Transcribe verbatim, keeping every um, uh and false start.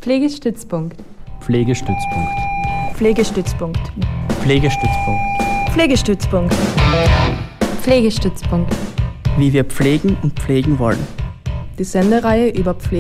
Pflegestützpunkt. Pflegestützpunkt. Pflegestützpunkt. Pflegestützpunkt. Pflegestützpunkt. Pflegestützpunkt. Wie wir pflegen und pflegen wollen. Die Sendereihe über Pflege